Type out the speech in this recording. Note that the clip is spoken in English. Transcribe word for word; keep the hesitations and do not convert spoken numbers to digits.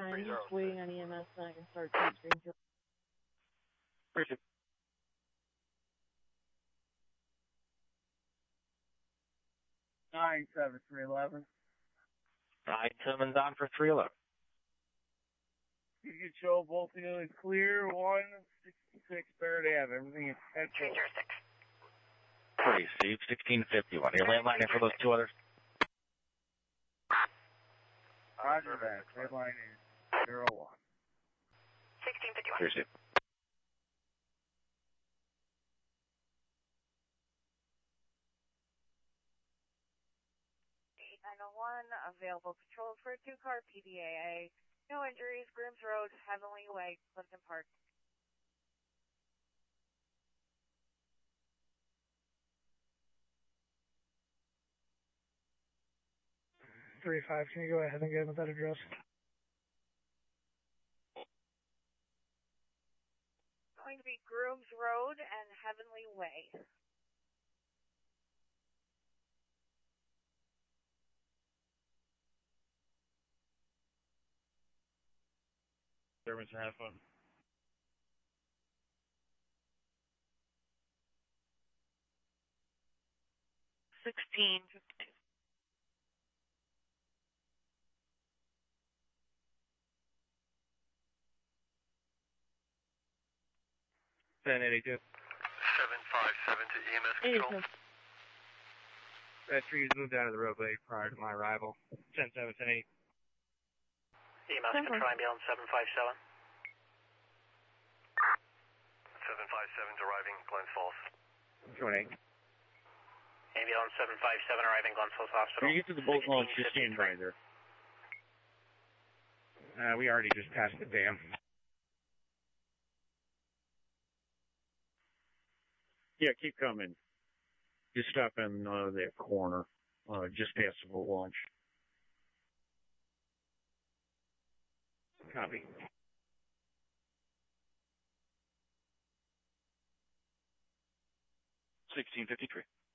I'm just waiting on E M S, then I can start transferring to. Appreciate it. Nine seven three eleven. Nine Simmons on for three eleven. You can show both of you clear. One sixty-six Barrett Ave. Everything is ten four. three zero six. Receive sixteen fifty-one. Your landline in for those two others. Roger that. Landline is zero one. sixteen fifty-one. Receive. eight nine oh one, available patrol for a two-car P D A A. No injuries, Grooms Road, Heavenly Way, Clifton Park. three five, can you go ahead and get him with that address? Going to be Grooms Road and Heavenly Way. Service and have fun. sixteen fifty-two. ten eighty-two. seven five seven to E M S control. That tree's moved out of the roadway prior to my arrival. ten seven, ten eight. E M S Seven. control, ambulance seven five seven. seven five seven's arriving, Glens Falls. twenty-eight. Ambulance seven five seven arriving, Glens Falls Hospital. When you get to the boat launch, just stand by there. Uh, we already just passed the dam. Yeah, keep coming. Just stop in uh, that corner, uh, just past the boat launch. Copy. sixteen fifty-three.